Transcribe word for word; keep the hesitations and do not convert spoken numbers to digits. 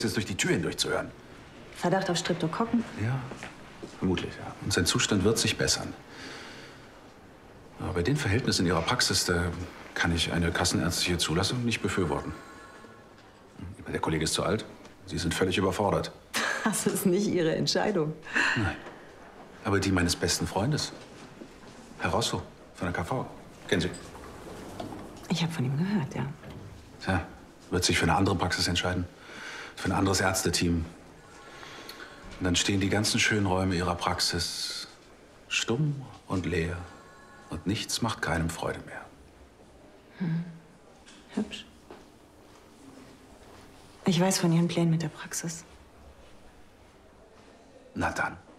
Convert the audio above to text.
ist durch die Tür hindurch zu hören. Verdacht auf Streptokokken? Ja, vermutlich, ja. Und sein Zustand wird sich bessern. Aber bei den Verhältnissen in Ihrer Praxis, da kann ich eine kassenärztliche Zulassung nicht befürworten. Der Kollege ist zu alt. Sie sind völlig überfordert. Das ist nicht Ihre Entscheidung. Nein. Aber die meines besten Freundes. Herr Rosso von der K V. Kennen Sie? Ich habe von ihm gehört, ja. Tja, wird sich für eine andere Praxis entscheiden. Für ein anderes Ärzteteam. Und dann stehen die ganzen schönen Räume Ihrer Praxis stumm und leer. Und nichts macht keinem Freude mehr. Hm. Hübsch. Ich weiß von Ihren Plänen mit der Praxis. Na dann.